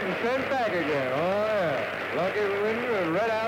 and sent back again. Oh, yeah. Lucky winner and red out.